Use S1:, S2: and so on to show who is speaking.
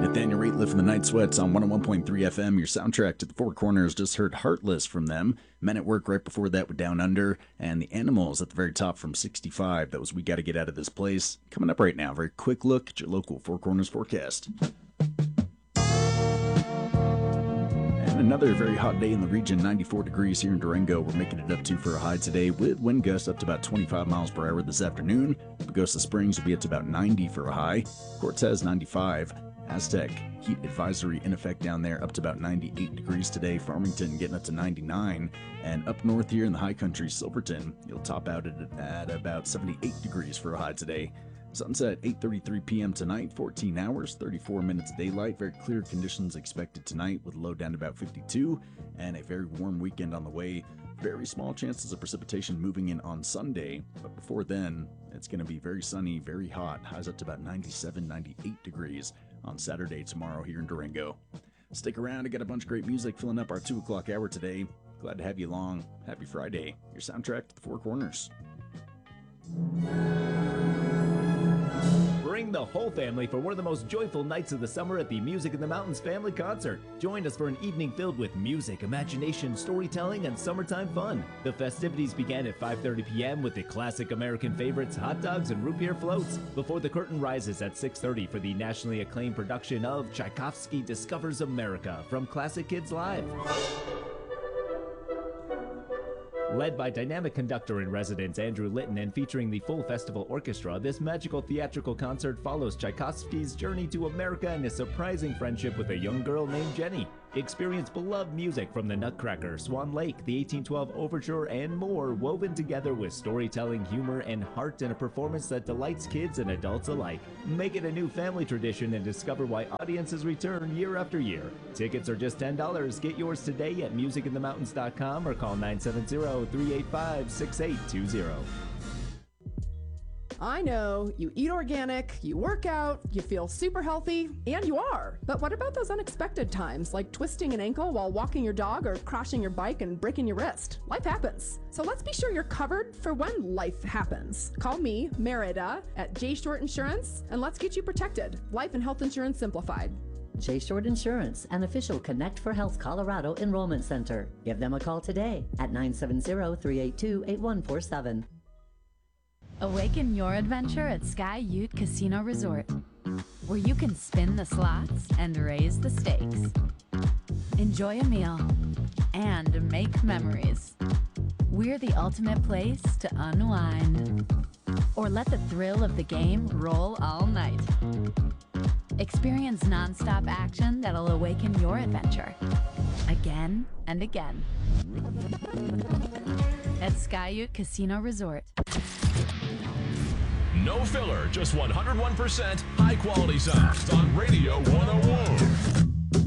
S1: Nathaniel Rateliff and the Night Sweats on 101.3 FM, your soundtrack to the Four Corners. Just heard Heartless from them. Men at Work right before that with Down Under. And the Animals at the very top from 65. That was We Gotta Get Out of This Place. Coming up right now, very quick look at your local Four Corners forecast. And another very hot day in the region, 94 degrees here in Durango. We're making it up to for a high today with wind gusts up to about 25 miles per hour this afternoon. Pagosa Springs will be up to about 90 for a high. Cortez, 95. Aztec, heat advisory in effect down there, up to about 98 degrees today. Farmington getting up to 99. And up north here in the high country, Silverton, you'll top out at about 78 degrees for a high today. Sunset, 8:33 p.m. tonight, 14 hours, 34 minutes of daylight. Very clear conditions expected tonight with a low down to about 52. And a very warm weekend on the way. Very small chances of precipitation moving in on Sunday. But before then, it's going to be very sunny, very hot. Highs up to about 97, 98 degrees on Saturday tomorrow here in Durango. Stick around, I got a bunch of great music filling up our 2 o'clock hour today. Glad to have you along. Happy Friday. Your soundtrack to the Four Corners.
S2: Bring the whole family for one of the most joyful nights of the summer at the Music in the Mountains Family Concert. Join us for an evening filled with music, imagination, storytelling, and summertime fun. The festivities began at 5:30 p.m. with the classic American favorites, hot dogs, and root beer floats, before the curtain rises at 6:30 for the nationally acclaimed production of Tchaikovsky Discovers America from Classic Kids Live. Led by dynamic conductor in residence Andrew Litton and featuring the full festival orchestra, this magical theatrical concert follows Tchaikovsky's journey to America and his surprising friendship with a young girl named Jenny. Experience beloved music from the Nutcracker, Swan Lake, the 1812 Overture, and more, woven together with storytelling, humor, and heart in a performance that delights kids and adults alike. Make it a new family tradition and discover why audiences return year after year. Tickets are just $10. Get yours today at musicinthemountains.com or call 970-385-6820.
S3: I know, you eat organic, you work out, you feel super healthy, and you are. But what about those unexpected times, like twisting an ankle while walking your dog or crashing your bike and breaking your wrist? Life happens. So let's be sure you're covered for when life happens. Call me, Merida, at J Short Insurance, and let's get you protected. Life and health insurance simplified.
S4: J Short Insurance, an official Connect for Health Colorado enrollment center. Give them a call today at 970-382-8147.
S5: Awaken your adventure at Sky Ute Casino Resort, where you can spin the slots and raise the stakes. Enjoy a meal and make memories. We're the ultimate place to unwind. Or let the thrill of the game roll all night. Experience nonstop action that'll awaken your adventure again and again. At Sky Ute Casino Resort.
S6: No filler, just 101% high quality sounds on Radio 101.